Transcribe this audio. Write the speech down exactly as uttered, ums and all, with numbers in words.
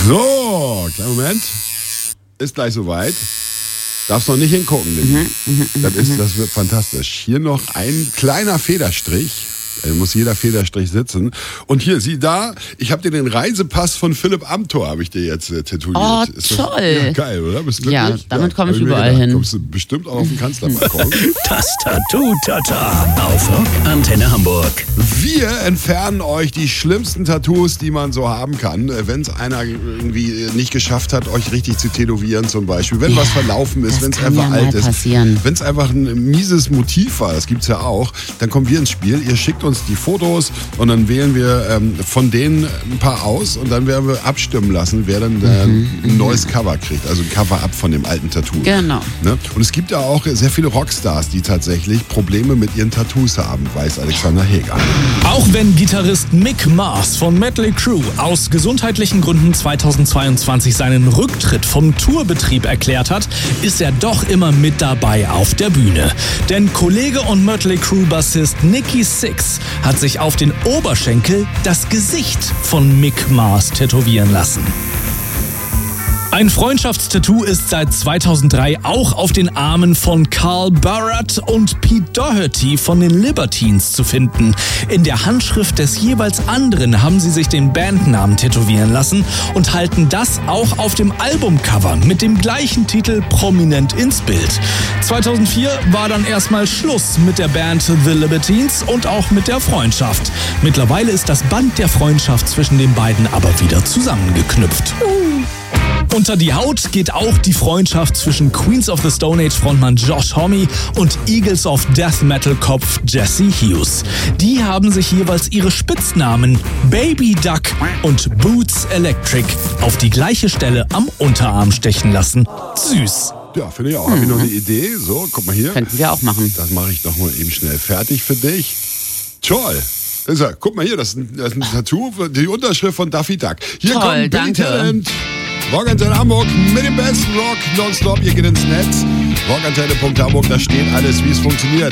So, kleinen Moment. Ist gleich soweit. Darfst noch nicht hingucken. Mhm, das, ist, das wird fantastisch. Hier noch ein kleiner Federstrich. Da muss jeder Federstrich sitzen. Und hier, sieh da, ich habe dir den Reisepass von Philipp Amthor, habe ich dir jetzt äh, tätowiert. Oh, ist das, toll. Ja, geil, oder? Bist du glücklich? Ja, damit ja, komme ich hab überall gedacht, hin. Kommst du bestimmt auch auf den Kanzlerbalkon. Das Tattoo-Tata auf Rock Antenne Hamburg. Wir entfernen euch die schlimmsten Tattoos, die man so haben kann. Wenn es einer irgendwie nicht geschafft hat, euch richtig zu tätowieren zum Beispiel. Wenn ja, was verlaufen ist, wenn es einfach ja alt ist. Passieren. Wenn es einfach ein mieses Motiv war, das gibt's ja auch, dann kommen wir ins Spiel. Ihr schickt uns die Fotos und dann wählen wir ähm, von denen ein paar aus und dann werden wir abstimmen lassen, wer dann äh, mhm. ein neues Cover kriegt. Also ein Cover-up von dem alten Tattoo. Genau. Ne? Und es gibt ja auch sehr viele Rockstars, die tatsächlich Probleme mit ihren Tattoos haben, weiß Alexander Heger. Auch wenn Gitarrist Mick Mars von Mötley Crüe aus gesundheitlichen Gründen zweitausendzweiundzwanzig seinen Rücktritt vom Tourbetrieb erklärt hat, ist er doch immer mit dabei auf der Bühne. Denn Kollege und Mötley Crüe-Bassist Nikki Sixx hat sich auf den Oberschenkel das Gesicht von Mick Mars tätowieren lassen. Ein Freundschaftstattoo ist seit zweitausenddrei auch auf den Armen von Carl Barrett und Pete Doherty von den Libertines zu finden. In der Handschrift des jeweils anderen haben sie sich den Bandnamen tätowieren lassen und halten das auch auf dem Albumcover mit dem gleichen Titel prominent ins Bild. zweitausendvier war dann erstmal Schluss mit der Band The Libertines und auch mit der Freundschaft. Mittlerweile ist das Band der Freundschaft zwischen den beiden aber wieder zusammengeknüpft. Uh. Unter die Haut geht auch die Freundschaft zwischen Queens of the Stone Age Frontmann Josh Homme und Eagles of Death Metal Kopf Jesse Hughes. Die haben sich jeweils ihre Spitznamen Baby Duck und Boots Electric auf die gleiche Stelle am Unterarm stechen lassen. Süß. Ja, finde ich auch. Habe ich noch eine Idee? So, guck mal hier. Könnten wir auch machen. Das mache ich doch mal eben schnell fertig für dich. Toll. Das ist ja, guck mal hier, das ist ein, das ist ein Tattoo, die Unterschrift von Daffy Duck. Hier Toll, kommt Billy danke. Talent. Rockantenne Hamburg mit dem besten Rock nonstop. Ihr geht ins Netz. rockantenne punkt hamburg, da steht alles, wie es funktioniert.